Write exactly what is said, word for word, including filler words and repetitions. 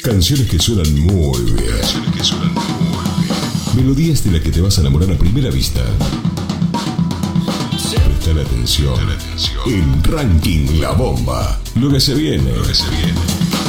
Canciones que suenan muy bien. Canciones que suenan muy bien. Melodías de las que te vas a enamorar a primera vista. Presta la atención. En Ranking La Bomba. Lo que se viene. Lo que se viene.